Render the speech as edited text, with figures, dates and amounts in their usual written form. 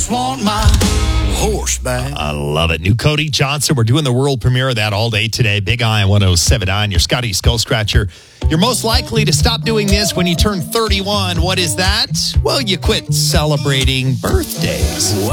just want my horse back. I love it. New Cody Johnson. We're doing the world premiere of that all day today. Big Eye on 107.9. Your Scotty Skull Scratcher. You're most likely to stop doing this when you turn 31. What is that? Well, you quit celebrating birthdays.